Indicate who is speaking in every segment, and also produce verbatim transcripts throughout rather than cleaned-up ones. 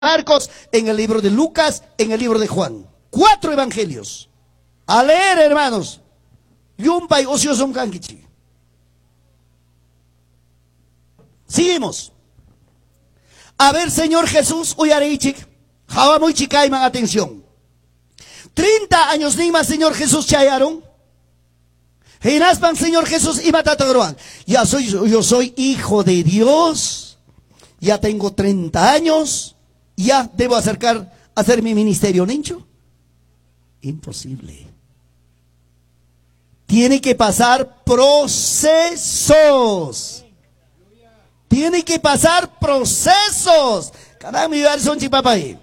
Speaker 1: Marcos, en el libro de Lucas, en el libro de Juan. Cuatro evangelios. A leer, hermanos. Yumpay ocioson kankichi. Seguimos. A ver, Señor Jesús, uyareichik. Jawa muy chicaiman, atención. Treinta años nima, Señor Jesús, chayaron. Hinaspan, Señor Jesús, y matatagroan. Ya soy, yo soy hijo de Dios. Ya tengo treinta años. Ya debo acercar a hacer mi ministerio, ¿nincho? Imposible. Tiene que pasar procesos. Tiene que pasar procesos. Cada mi son chipapay.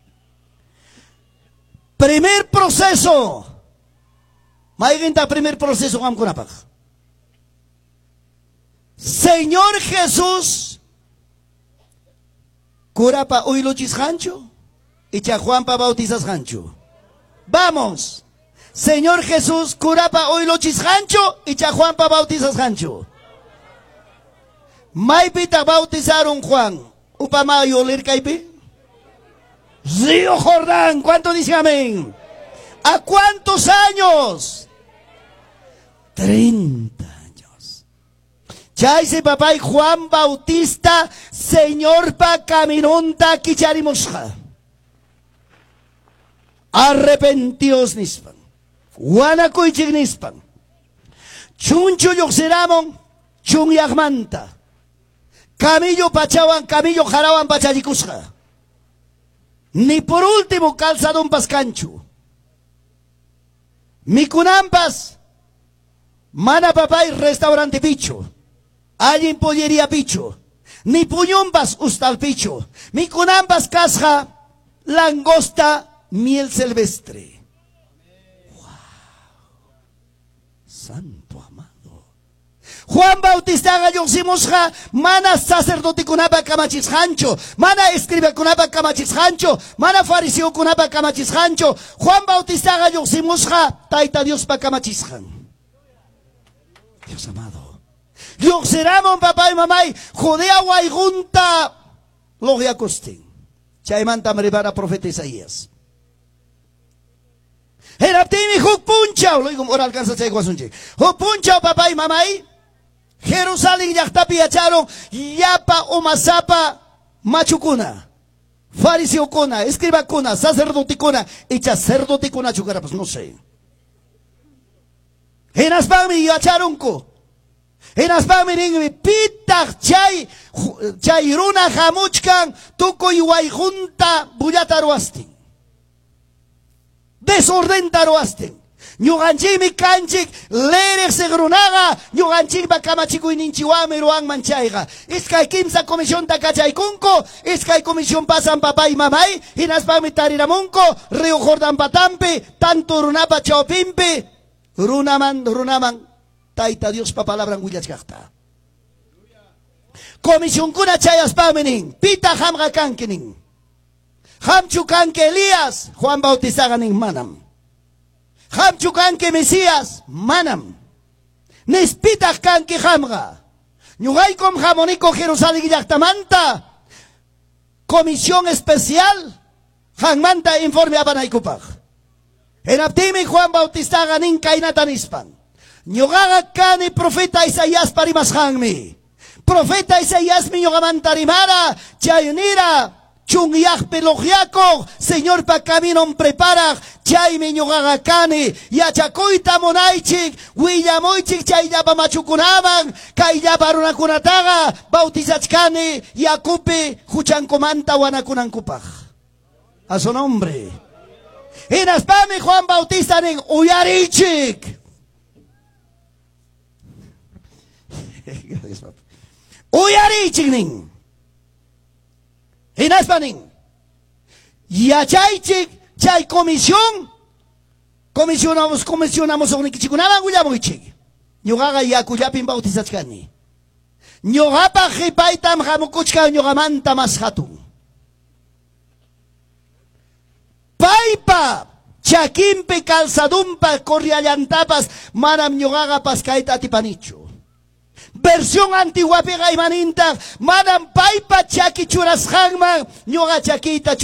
Speaker 1: Primer proceso. Maigenta primer proceso am kunapag. Señor Jesús. Curapa oilochis hancho. Y cha Juanpa bautizas hancho. Vamos. Señor Jesús, curapa oilochis hancho. Y cha Juanpa bautizas hancho. Maipita bautizaron Juan. Upama yolir caipe. Río Jordán. ¿Cuánto dice amén? ¿A cuántos años? Treinta años. Chaise papá y Juan Bautista, Señor pa caminonta kicharimosja. Arrepentidos nispan. Guanacuichig nispan. Chuncho yoxeramon, chun yagmanta. Camillo pachawan, camillo jarawan pachayikusja. Ni por último calzadón pascancho. Mikunampas, mana papay restaurante picho. Allí en pollería picho. Ni puñumbas ustal picho. Mikunampas casja, langosta, miel silvestre. Wow. Santo amado. Juan Bautista galloximosja, mana sacerdote kunapa kamachis hancho, mana escriba kunapa kamachis hancho, mana fariseo kunapa kamachis hancho. Juan Bautista galloximosja, taita Dios pa kamachis han. Dios amado. Yoxeramon papá y mamá, jodea guaygunta, logia costen. Chaimanta meribara profeta Isaías. Heraptimi huk punchao, lo digo, ahora alcanza a guasunche. Huk punchao papá y mamá. Jerusalén yaktapi acharon yapa umasapa machukuna, fariseo kuna, escriba kuna, sacerdote kuna, y sacerdote kuna chukara, pues no sé. En aspami y acharon ko. En aspami ringi pitach chay, chay runa jamuchkan, tuko y junta bullataruastin. Desorden taruastin. Ñuganchimi kanchik lerek segrunaga ñuganchik bakamachiku ininchiwame ruang manchaiga iskay kimsa comisión takachaykunko iskay comisión pasan papá y mamay hinaspami tariramunko Río Jordán patampi tanto runapa chaupimpi runaman runaman taita Dios pa palabra willachkaqta comisión kuna chayaspaminin pita hamga kankinin hamchu kanke Elías Juan Bautista ganin manam Hamchu kanke Mesías, manam. Nespitach kanke hamga. Ñugaykom jamonico Jerusalén yaktamanta. Comisión especial. Hangmanta informe abanaykupaj. En Abtimi Juan Bautista ganin kainatanispan. Ñugaga kani profeta Isaías parimas hangmi. Profeta Isaías mi ñugamanta rimara. Chayunira. Chungyaj pelogiaco, Señor pa camino prepara, chay miñogaga cane, yachacoita monaichik, huillamoichik chay yapa machukunaman, kay yapa runakunataga, bautizachkane, yacupe, juchancomanta wanakunankupaj. A su nombre. En aspame Juan Bautista en uyarichik. Uyarichik ning. En Aspanin, Yachaichik, Chay comisión, comisionamos, comisionamos a un equichikunaba, Guyamoichik, Yogaga Yakuyapin Bautizachkani, Yogapa Hipaitam Hamukuchka, Yogamanta Mashatun, Paipa, Chakimpe Calzadumpa, Corriallantapas, Manam Yogaga Pascaita Tipanicho. versión antigua pega imaninta, manam paipa chaki churasqanman, ñuqa chakita